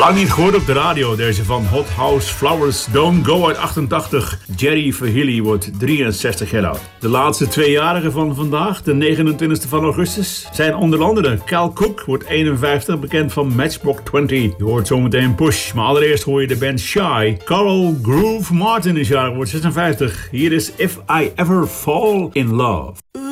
Lang niet gehoord op de radio, deze van Hot House Flowers Don't Go uit 88. Jerry Verhilly wordt 63 jaar oud. De laatste tweejarigen van vandaag, de 29e van augustus, zijn onder andere Cal Cook wordt 51, bekend van Matchbox 20. Je hoort zometeen Push, maar allereerst hoor je de band Shy. Carl Groove Martin is jarig, wordt 56. Hier is If I Ever Fall in Love.